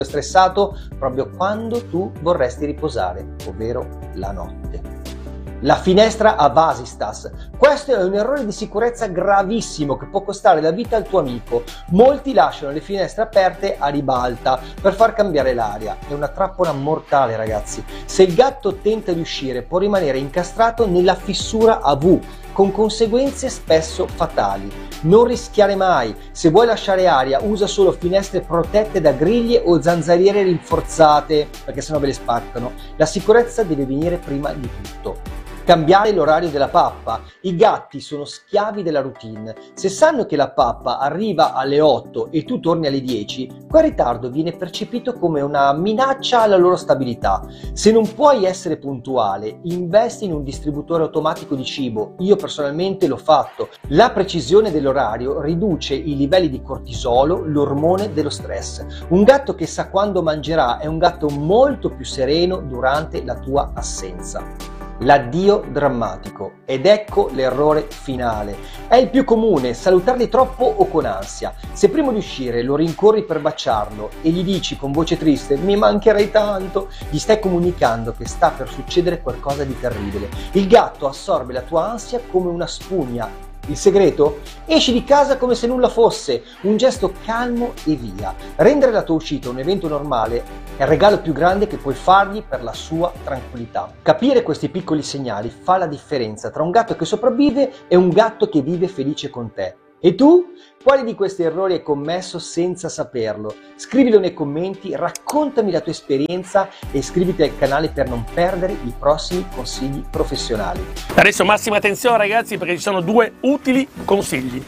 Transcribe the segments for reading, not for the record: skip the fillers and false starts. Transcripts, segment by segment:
stressato proprio quando tu vorresti riposare, ovvero la notte. La finestra a Vasistas. Questo è un errore di sicurezza gravissimo che può costare la vita al tuo amico. Molti lasciano le finestre aperte a ribalta per far cambiare l'aria. È una trappola mortale, ragazzi. Se il gatto tenta di uscire, può rimanere incastrato nella fissura a V, con conseguenze spesso fatali. Non rischiare mai. Se vuoi lasciare aria, usa solo finestre protette da griglie o zanzariere rinforzate, perché sennò ve le spaccano. La sicurezza deve venire prima di tutto. Cambiare l'orario della pappa. I gatti sono schiavi della routine. Se sanno che la pappa arriva alle 8 e tu torni alle 10, quel ritardo viene percepito come una minaccia alla loro stabilità. Se non puoi essere puntuale, investi in un distributore automatico di cibo. Io personalmente l'ho fatto. La precisione dell'orario riduce i livelli di cortisolo, l'ormone dello stress. Un gatto che sa quando mangerà è un gatto molto più sereno durante la tua assenza. L'addio drammatico. Ed ecco l'errore finale. È il più comune, salutarli troppo o con ansia. Se prima di uscire lo rincorri per baciarlo e gli dici con voce triste "mi mancherai tanto", gli stai comunicando che sta per succedere qualcosa di terribile. Il gatto assorbe la tua ansia come una spugna. Il segreto? Esci di casa come se nulla fosse, un gesto calmo e via. Rendere la tua uscita un evento normale è il regalo più grande che puoi fargli per la sua tranquillità. Capire questi piccoli segnali fa la differenza tra un gatto che sopravvive e un gatto che vive felice con te. E tu? Quali di questi errori hai commesso senza saperlo? Scrivilo nei commenti, raccontami la tua esperienza e iscriviti al canale per non perdere i prossimi consigli professionali. Adesso massima attenzione, ragazzi, perché ci sono 2 utili consigli.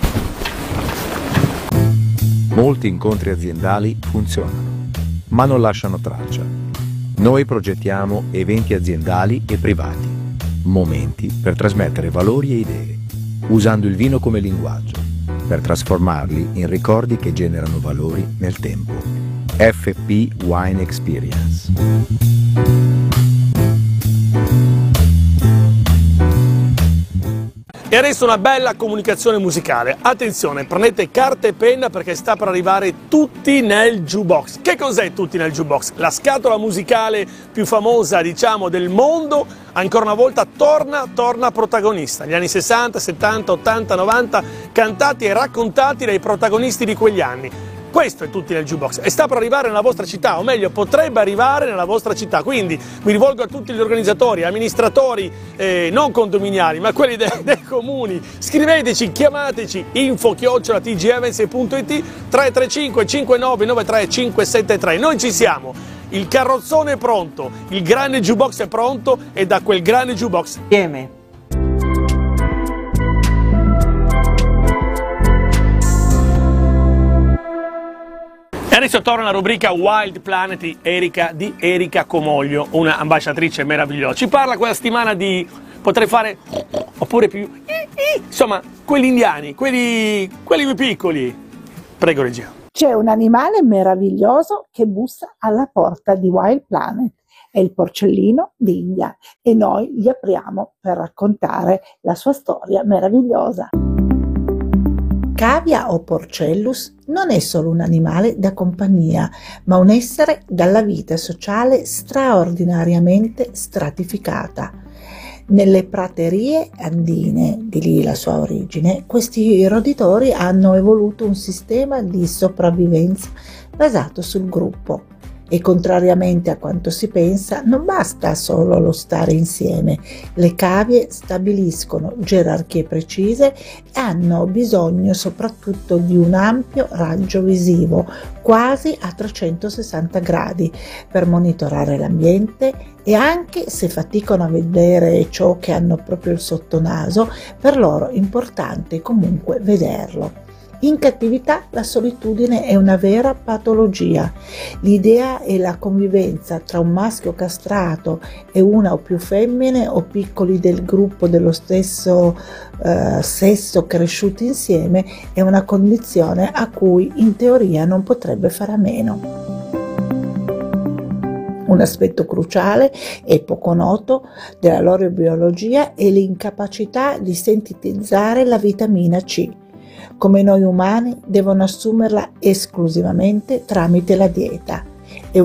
Molti incontri aziendali funzionano, ma non lasciano traccia. Noi progettiamo eventi aziendali e privati, momenti per trasmettere valori e idee, usando il vino come linguaggio, per trasformarli in ricordi che generano valori nel tempo. FP Wine Experience. E adesso una bella comunicazione musicale. Attenzione, prendete carta e penna perché sta per arrivare Tutti nel Jukebox. Che cos'è Tutti nel Jukebox? La scatola musicale più famosa, diciamo, del mondo, ancora una volta torna protagonista. Gli anni 60, 70, 80, 90, cantati e raccontati dai protagonisti di quegli anni. Questo è Tutti nel Jukebox e sta per arrivare nella vostra città, o meglio potrebbe arrivare nella vostra città, quindi mi rivolgo a tutti gli organizzatori, amministratori, non condominiali, ma quelli dei comuni. Scriveteci, chiamateci, info@tgevents.it, 335 5993 573. Noi ci siamo, il carrozzone è pronto, il grande jukebox è pronto e da quel grande jukebox insieme. E adesso torna la rubrica Wild Planet di Erika Comoglio, una ambasciatrice meravigliosa. Ci parla quella settimana di potrei fare oppure più insomma, quelli indiani, quelli più piccoli. Prego regia. C'è un animale meraviglioso che bussa alla porta di Wild Planet. È il porcellino d'India e noi gli apriamo per raccontare la sua storia meravigliosa. Cavia o Porcellus non è solo un animale da compagnia, ma un essere dalla vita sociale straordinariamente stratificata. Nelle praterie andine, di lì la sua origine, questi roditori hanno evoluto un sistema di sopravvivenza basato sul gruppo. E contrariamente a quanto si pensa, non basta solo lo stare insieme. Le cavie stabiliscono gerarchie precise e hanno bisogno soprattutto di un ampio raggio visivo, quasi a 360 gradi, per monitorare l'ambiente e anche se faticano a vedere ciò che hanno proprio il sottonaso, per loro è importante comunque vederlo. In cattività la solitudine è una vera patologia. L'idea è la convivenza tra un maschio castrato e una o più femmine o piccoli del gruppo dello stesso sesso cresciuti insieme è una condizione a cui in teoria non potrebbe fare a meno. Un aspetto cruciale e poco noto della loro biologia è l'incapacità di sintetizzare la vitamina C. come noi umani devono assumerla esclusivamente tramite la dieta.